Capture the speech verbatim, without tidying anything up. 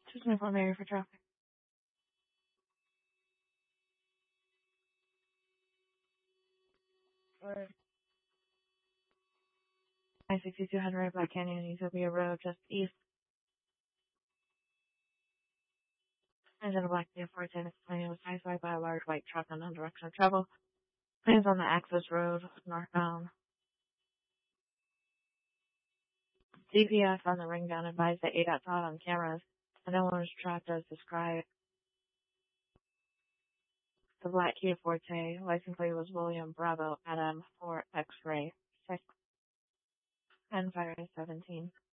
Just move on area for traffic. Or I sixty-two head right Black Canyon, Utopia Road, just east. Engine of Black Kia Forte plane was hijacked by a large white truck on non-directional travel. Planes on the access road, northbound. D P S on the ring down advised that A D O T saw it on cameras, and no one was trapped as described. The Black Kia Forte license plate was William Bravo Adam four X-ray six and fire seventeen.